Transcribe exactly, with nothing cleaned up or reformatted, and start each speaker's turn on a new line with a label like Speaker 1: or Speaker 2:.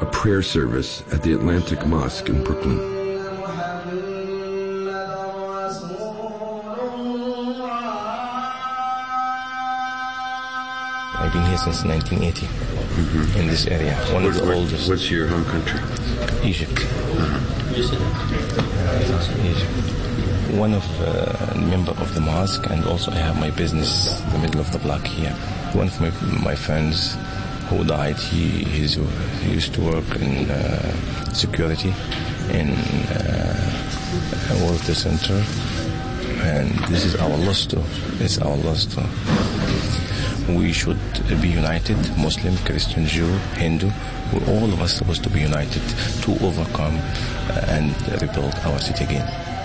Speaker 1: a prayer service at the Atlantic Mosque in Brooklyn.
Speaker 2: I've been here since nineteen eighty, mm-hmm. in this area. One
Speaker 1: what,
Speaker 2: of the
Speaker 1: what,
Speaker 2: oldest.
Speaker 1: What's your home country?
Speaker 2: Egypt. Uh-huh. Egypt. One of uh, member of the mosque, and also I have my business in the middle of the block here. One of my, my friends who died, he, he's, he used to work in uh, security in uh, World Trade Center, and this is our loss too. It's our loss too. We should be united, Muslim, Christian, Jew, Hindu. We're all of us supposed to be united to overcome and rebuild our city again.